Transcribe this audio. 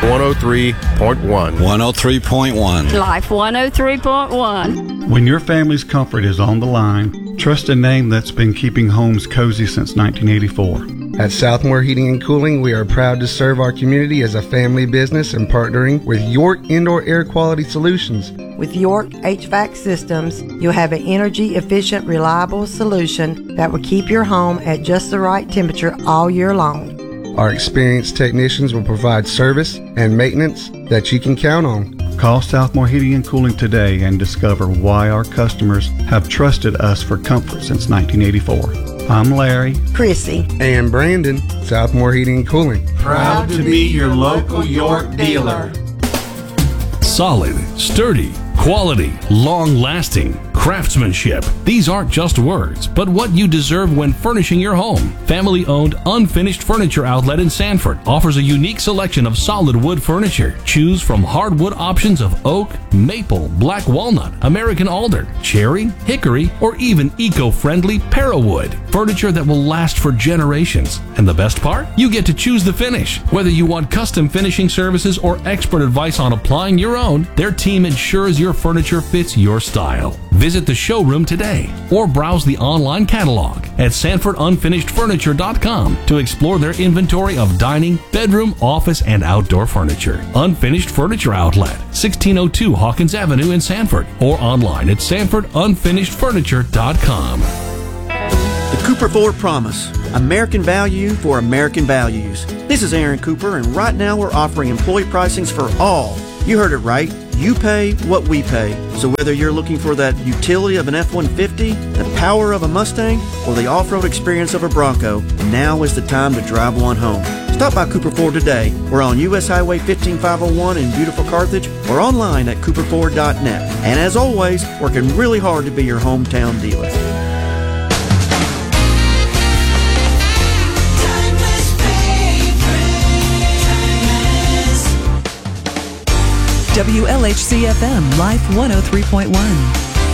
103.1. 103.1. Life 103.1. When your family's comfort is on the line, trust a name that's been keeping homes cozy since 1984. At Southmore Heating and Cooling, we are proud to serve our community as a family business and partnering with York Indoor Air Quality Solutions. With York HVAC systems, you'll have an energy-efficient, reliable solution that will keep your home at just the right temperature all year long. Our experienced technicians will provide service and maintenance that you can count on. Call Southmore Heating and Cooling today and discover why our customers have trusted us for comfort since 1984. I'm Larry, Chrissy, and Brandon. Southmore Heating and Cooling. Proud to be your local York dealer. Solid, sturdy, quality, long-lasting, craftsmanship. These aren't just words, but what you deserve when furnishing your home. Family-owned, Unfinished Furniture Outlet in Sanford offers a unique selection of solid wood furniture. Choose from hardwood options of oak, maple, black walnut, American alder, cherry, hickory, or even eco-friendly parawood. Furniture that will last for generations. And the best part? You get to choose the finish. Whether you want custom finishing services or expert advice on applying your own, their team ensures your furniture fits your style. Visit the showroom today or browse the online catalog at SanfordUnfinishedFurniture.com to explore their inventory of dining, bedroom, office, and outdoor furniture. Unfinished Furniture Outlet, 1602 Hawkins Avenue in Sanford, or online at SanfordUnfinishedFurniture.com. The Cooper Ford Promise, American value for American values. This is Aaron Cooper, and right now we're offering employee pricings for all. You heard it right. You pay what we pay. So whether you're looking for that utility of an F-150, the power of a Mustang, or the off-road experience of a Bronco, now is the time to drive one home. Stop by Cooper Ford today. We're on U.S. Highway 15501 in beautiful Carthage, or online at cooperford.net. And as always, working really hard to be your hometown dealer. WLHC-FM, Life 103.1.